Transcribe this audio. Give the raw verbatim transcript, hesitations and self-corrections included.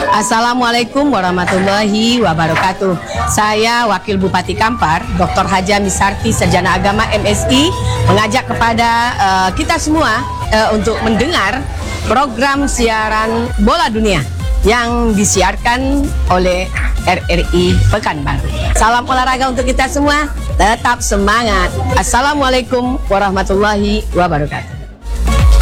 Assalamualaikum warahmatullahi wabarakatuh. Saya Wakil Bupati Kampar, Doktor Haja Misarti, Sarjana Agama M S I, mengajak kepada uh, kita semua uh, untuk mendengar program siaran Bola Dunia yang disiarkan oleh R R I Pekanbaru. Salam olahraga untuk kita semua, tetap semangat. Assalamualaikum warahmatullahi wabarakatuh.